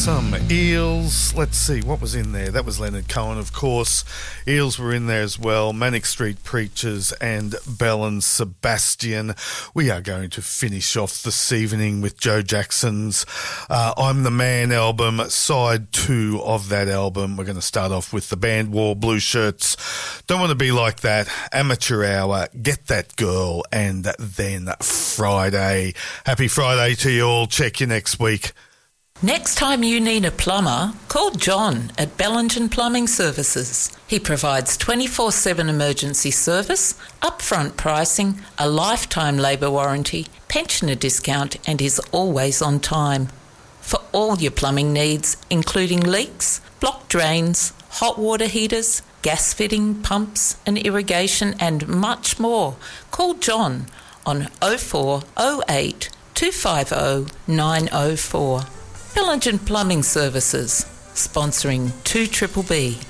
Some Eels. Let's see, what was in there? That was Leonard Cohen, of course. Eels were in there as well. Manic Street Preachers and Bell and Sebastian. We are going to finish off this evening with Joe Jackson's I'm the Man album, side 2 of that album. We're going to start off with the band War, Blue Shirts, Don't Want to Be Like That, Amateur Hour, Get That Girl, and then Friday. Happy Friday to you all. Check you next week. Next time you need a plumber, call John at Bellingen Plumbing Services. He provides 24/7 emergency service, upfront pricing, a lifetime labour warranty, pensioner discount, and is always on time. For all your plumbing needs, including leaks, blocked drains, hot water heaters, gas fitting, pumps and irrigation, and much more, call John on 0408 250 904. Bellingen Plumbing Services, sponsoring 2BBB.